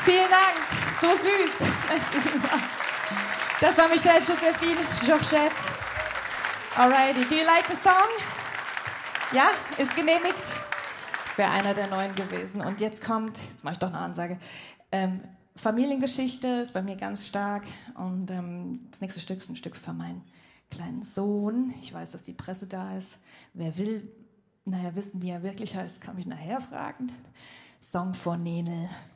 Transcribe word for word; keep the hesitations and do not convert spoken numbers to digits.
Vielen Dank, so süß. Das war Michelle Josephine Georgette. Alrighty, do you like the song? Ja, ist genehmigt. Das wäre einer der neuen gewesen. Und jetzt kommt, jetzt mache ich doch eine Ansage, ähm, Familiengeschichte ist bei mir ganz stark. Und ähm, das nächste Stück ist ein Stück für meinen kleinen Sohn. Ich weiß, dass die Presse da ist. Wer will, naja, wissen, wie er wirklich heißt, kann mich nachher fragen. Song von Nenel.